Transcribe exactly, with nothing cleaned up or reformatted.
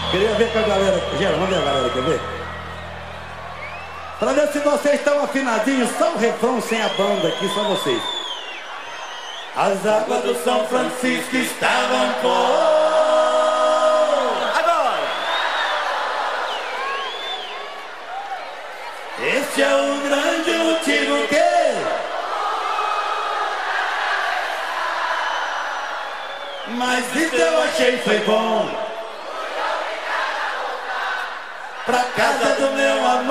Queria ver com a galera. Gera, vamos ver a galera, quer ver? Pra ver se vocês estão afinadinhos, só o refrão sem a banda aqui, só vocês. As águas do São Francisco estavam por... Agora! Este é o grande motivo que... Mas isso eu achei foi bom. Pra casa do meu amor.